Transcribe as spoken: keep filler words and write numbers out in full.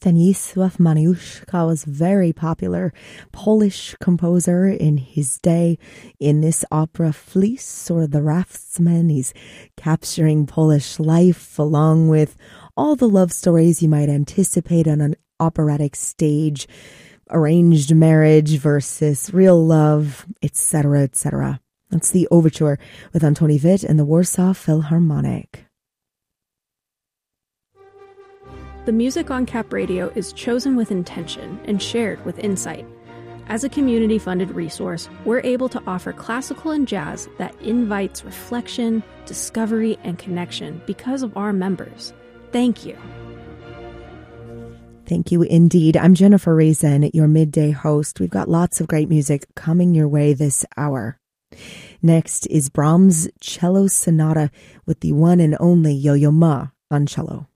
Stanisław Maniuszka was very popular Polish composer in his day. In this opera, Fleece, or The Raftsman, he's capturing Polish life along with all the love stories you might anticipate on an operatic stage, arranged marriage versus real love, et cetera, et cetera. That's the overture with Antoni Witt and the Warsaw Philharmonic. The music on Cap Radio is chosen with intention and shared with insight. As a community-funded resource, we're able to offer classical and jazz that invites reflection, discovery, and connection because of our members. Thank you. Thank you indeed. I'm Jennifer Reason, your midday host. We've got lots of great music coming your way this hour. Next is Brahms' Cello Sonata with the one and only Yo-Yo Ma on cello.